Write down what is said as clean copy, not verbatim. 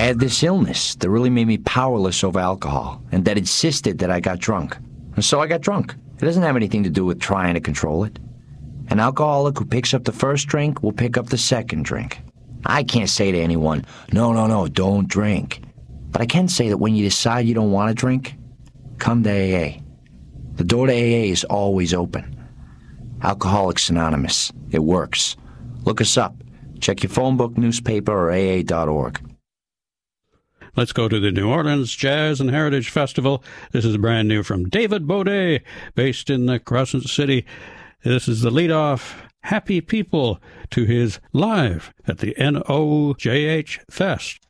had this illness that really made me powerless over alcohol and that insisted that I got drunk. And so I got drunk. It doesn't have anything to do with trying to control it. An alcoholic who picks up the first drink will pick up the second drink. I can't say to anyone, no, don't drink. But I can say that when you decide you don't want to drink, come to AA. The door to AA is always open. Alcoholics Anonymous. It works. Look us up. Check your phone book, newspaper, or AA.org. Let's go to the New Orleans Jazz and Heritage Festival. This is brand new from David Baudet, based in Crescent City. This is the lead-off Happy People to his Live at the NOJH Fest.